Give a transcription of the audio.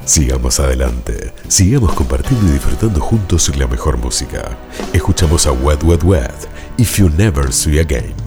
Sigamos adelante, sigamos compartiendo y disfrutando juntos la mejor música. Escuchamos a Wet Wet Wet, If You Never See Again.